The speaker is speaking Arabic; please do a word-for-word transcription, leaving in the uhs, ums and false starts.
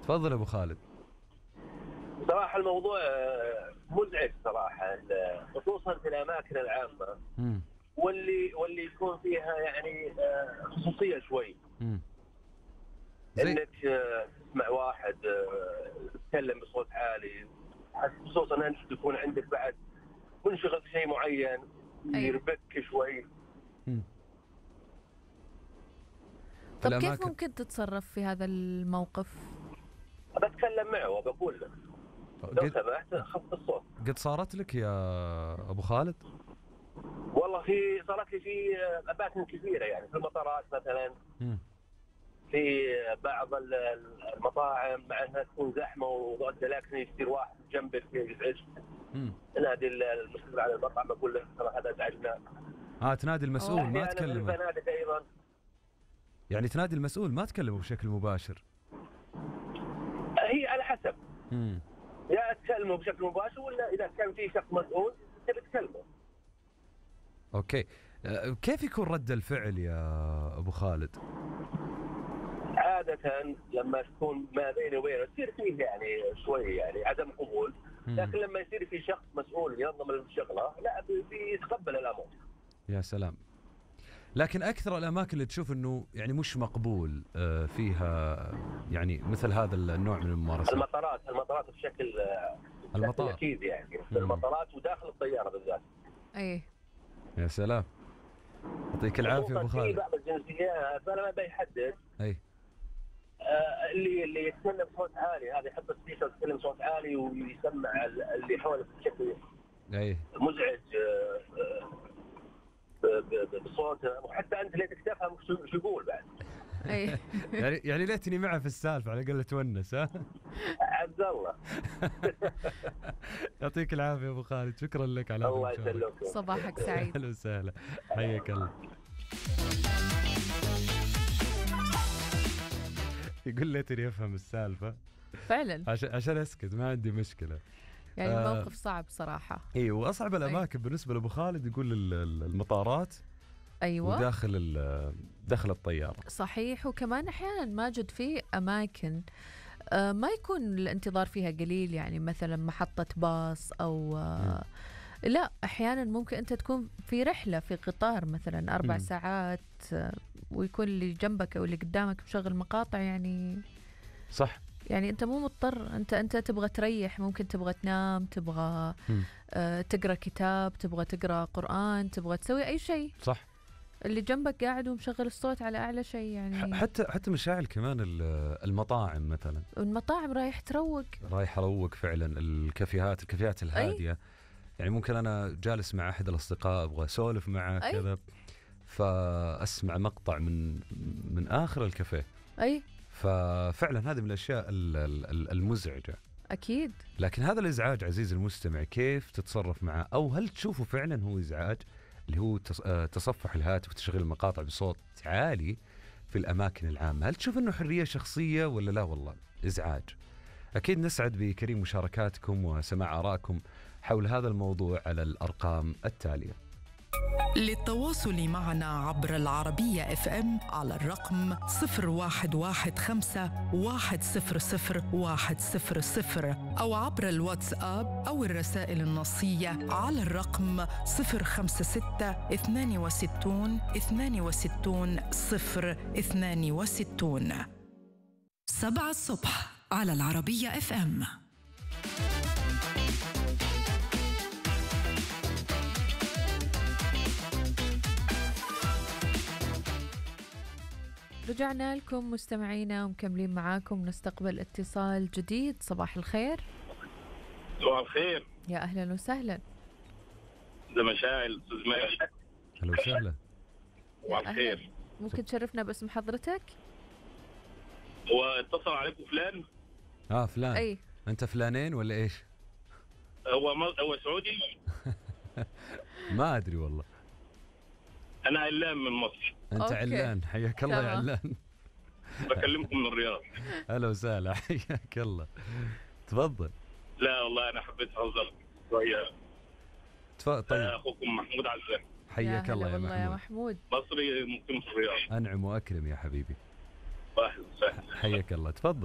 تفضل ابو خالد. صراحة الموضوع مزعج صراحة، خصوصا في الأماكن العامة مم. واللي واللي يكون فيها يعني خصوصية شوي. مم. زي... انك تسمع واحد يتكلم بصوت عالي، خصوصا انت تكون عندك بعد منشغل في شيء معين يربك شوي. مم. طب كيف ممكن تتصرف في هذا الموقف؟ بتكلم معه وبقول له لو سمحت خفض الصوت. قد صارت لك يا ابو خالد؟ والله في صارت لي في اماكن كثيره، يعني في المطارات مثلا. مم. في بعض المطاعم مع انها تكون زحمه وغده، لكن يصير واحد جنبك يزعج. نادي المسؤول على المطعم اقول له ترى هذا ازعجنا. اه تنادي المسؤول ما تكلمه؟ الفنادق ايضا يعني تنادي المسؤول ما تكلمه بشكل مباشر؟ هي على حسب. امم يا تكلمه بشكل مباشر، ولا اذا كان في شخص مسؤول تبي تكلمه. اوكي. كيف يكون رد الفعل يا ابو خالد؟ عادة لما تكون ما بيني وبينه تصير فيه يعني شوي يعني عدم قبول، لكن لما يصير في شخص مسؤول ينظم الشغله لا بيتقبل الامر. يا سلام. لكن اكثر الاماكن اللي تشوف انه يعني مش مقبول فيها يعني مثل هذا النوع من الممارسات؟ المطارات المطارات بشكل المطار اكيد يعني في المطارات وداخل الطياره بالذات. اي يا سلام، يعطيك العافيه ابو خالد. في بعض الجنسيات انا ما بيحدد اي آه اللي اللي يتكلم بصوت عالي هذا يحط سبيكر يتكلم بصوت عالي ويسمع اللي حوله بشكل اي مزعج بصوته، وحتى انت ليتك تفهم شو يقول بعد. اي يعني يعني ليتني معه في السالفه على الاقل تونس. ها عبد الله. يعطيك العافيه ابو خالد، شكرا لك على الله يسلمك. صباحك سعيد. اهلا وسهلا، حياك الله. يقول ليتني افهم السالفه فعلا عشان عشان اسكت، ما عندي مشكله. يعني آه الموقف صعب صراحه. اي واصعب الاماكن أي. بالنسبه لابو خالد يقول المطارات. ايوه وداخل داخل الطياره. صحيح. وكمان احيانا ماجد في اماكن آه ما يكون الانتظار فيها قليل، يعني مثلا محطه باص او آه لا، احيانا ممكن انت تكون في رحله في قطار مثلا اربع م. ساعات آه ويكون اللي جنبك او اللي قدامك مشغل مقاطع يعني. صح. يعني انت مو مضطر، انت انت تبغى تريح، ممكن تبغى تنام، تبغى آه تقرا كتاب، تبغى تقرا قرآن، تبغى تسوي اي شيء. صح. اللي جنبك قاعد ومشغل الصوت على اعلى شيء يعني. حتى حتى مشاعل كمان المطاعم مثلا. المطاعم رايح تروق. رايح اروق فعلا. الكافيهات الكافيهات الهاديه. أي؟ يعني ممكن انا جالس مع احد الاصدقاء ابغى اسولف معه كذا، فاسمع مقطع من من اخر الكافيه. اي ففعلا هذه من الاشياء المزعجه. اكيد. لكن هذا الازعاج عزيزي المستمع كيف تتصرف معه؟ او هل تشوفه فعلا هو ازعاج اللي هو تصفح الهاتف وتشغيل المقاطع بصوت عالي في الاماكن العامه؟ هل تشوف انه حريه شخصيه ولا لا والله ازعاج؟ اكيد نسعد بكريم مشاركاتكم وسماع ارائكم حول هذا الموضوع على الارقام التاليه. للتواصل معنا عبر العربية اف ام على الرقم صفر واحد واحد خمسة واحد صفر صفر واحد صفر صفر أو عبر الواتساب أو الرسائل النصية على الرقم صفر خمسة ستة اثنان وستون اثنان وستون صفر اثنان وستون. سبعة الصبح على العربية اف ام. رجعنا لكم مستمعينا ومكملين معاكم، نستقبل اتصال جديد. صباح الخير. صباح الخير. يا أهلا وسهلا. ده مشاعل أستاذ ماشي. أهلا وسهلا. صباح الخير. ممكن تشرفنا باسم حضرتك؟ هو اتصل عليكم فلان؟ اه فلان. أي أنت فلانين ولا إيش؟ هو مل... هو سعودي؟ ما أدري والله. أنا علان من مصر. أنت أوكي. علان، حياك الله يا علان. بكلمكم من الرياض. أهلا وسهلا، حياك الله. تفضل. لا والله أنا حبيت أهزر شوية. تفضل. طيب. أخوكم محمود عزام. حياك الله يا محمود. يا محمود. مصري مقيم في الرياض. أنعم وأكرم يا حبيبي. أهلا وسهلا. حياك الله، تفضل.